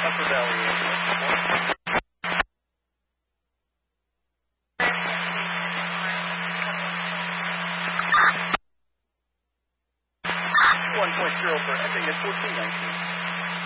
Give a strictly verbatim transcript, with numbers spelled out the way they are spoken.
Upper Valley. one point zero for, I think it's fourteen nineteen.